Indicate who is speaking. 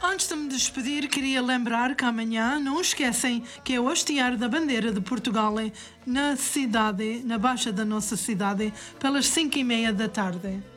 Speaker 1: Antes de me despedir, queria lembrar que amanhã não esquecem que é o hastear da bandeira de Portugal na cidade, na Baixa da nossa cidade, pelas 5:30 da tarde.